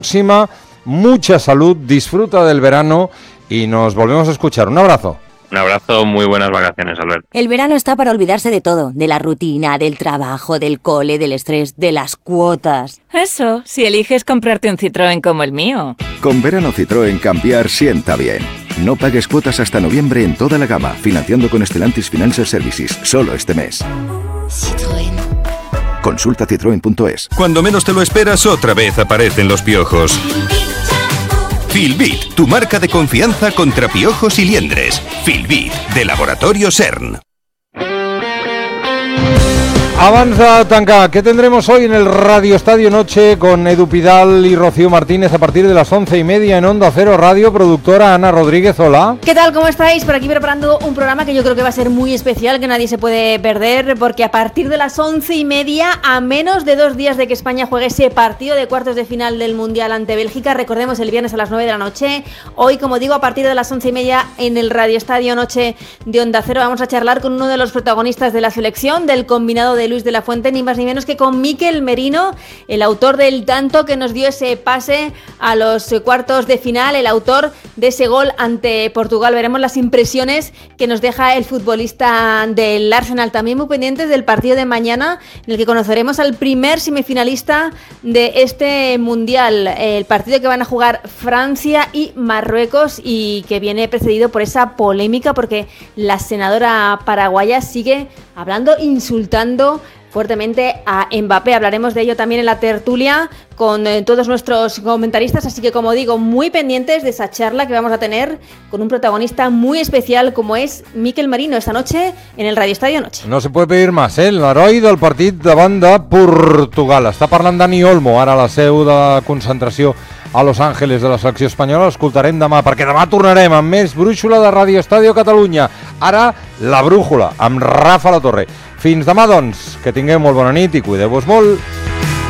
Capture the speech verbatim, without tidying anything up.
próxima, mucha salud, disfruta del verano y nos volvemos a escuchar. Un abrazo. Un abrazo, muy buenas vacaciones, Albert. El verano está para olvidarse de todo, de la rutina, del trabajo, del cole, del estrés, de las cuotas. Eso, si eliges comprarte un Citroën como el mío. Con verano Citroën cambiar sienta bien. No pagues cuotas hasta noviembre en toda la gama, financiando con Stellantis Financial Services, solo este mes. Citroën. Consulta citroen punto es. Cuando menos te lo esperas, otra vez aparecen los piojos. Filbit, tu marca de confianza contra piojos y liendres. Filbit, de Laboratorio CERN. Avanza Tanca, ¿qué tendremos hoy en el Radio Estadio Noche con Edu Pidal y Rocío Martínez a partir de las once y media en Onda Cero Radio? Productora Ana Rodríguez, hola. ¿Qué tal? ¿Cómo estáis? Por aquí preparando un programa que yo creo que va a ser muy especial, que nadie se puede perder, porque a partir de las once y media, a menos de dos días de que España juegue ese partido de cuartos de final del Mundial ante Bélgica, recordemos el viernes a las nueve de la noche, hoy, como digo, a partir de las once y media en el Radio Estadio Noche de Onda Cero vamos a charlar con uno de los protagonistas de la selección, del combinado de Luis de la Fuente, ni más ni menos que con Mikel Merino, el autor del tanto que nos dio ese pase a los cuartos de final, el autor de ese gol ante Portugal. Veremos las impresiones que nos deja el futbolista del Arsenal. También muy pendientes del partido de mañana, en el que conoceremos al primer semifinalista de este Mundial, el partido que van a jugar Francia y Marruecos, y que viene precedido por esa polémica porque la senadora paraguaya sigue hablando, insultando fuertemente a Mbappé. Hablaremos de ello también en la tertulia con eh, todos nuestros comentaristas, así que, como digo, muy pendientes de esa charla que vamos a tener con un protagonista muy especial como es Mikel Merino esta noche en el Radio Estadio Noche. No se puede pedir més, eh? L'heroi del partit davant de Portugal. Està parlant Dani Olmo, ara a la seu de concentració a Los Ángeles de la selecció espanyola. L'escoltarem demà, perquè demà tornarem amb més brúixola de Radio Estadio Catalunya. Ara, la brújula, amb Rafa La Torre. Fins demà, doncs, que tingueu molt bona nit i cuideu-vos molt.